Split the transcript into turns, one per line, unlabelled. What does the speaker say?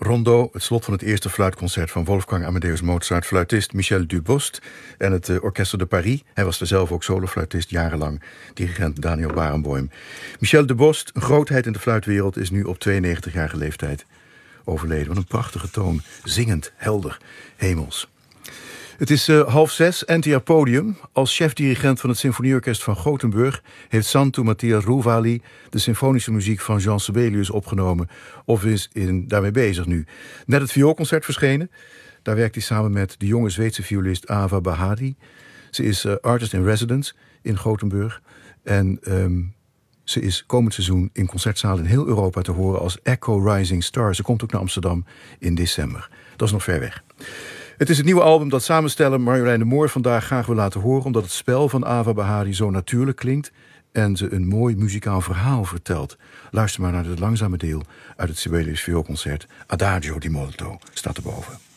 Rondo, het slot van het eerste fluitconcert van Wolfgang Amadeus Mozart, fluitist Michel Dubost en het Orchestre de Paris. Hij was er zelf ook solofluitist jarenlang, dirigent Daniel Barenboim. Michel Dubost, een grootheid in de fluitwereld, is nu op 92-jarige leeftijd overleden. Wat een prachtige toon, zingend, helder, hemels. Het is 5:30, NTR Podium. Als chefdirigent van het Symfonieorkest van Gothenburg heeft Santu Mattia Ruvali de symfonische muziek van Jean Sibelius opgenomen of is daarmee bezig nu. Net het vioolconcert verschenen. Daar werkt hij samen met de jonge Zweedse violist Ava Bahadi. Ze is artist in residence in Gothenburg en ze is komend seizoen in concertzalen in heel Europa te horen als Echo Rising Star. Ze komt ook naar Amsterdam in december. Dat is nog ver weg. Het is het nieuwe album dat samensteller Marjolein de Moor vandaag graag wil laten horen, omdat het spel van Ava Bahadi zo natuurlijk klinkt en ze een mooi muzikaal verhaal vertelt. Luister maar naar het langzame deel uit het Sibelius vioolconcert. Adagio di Molto staat erboven.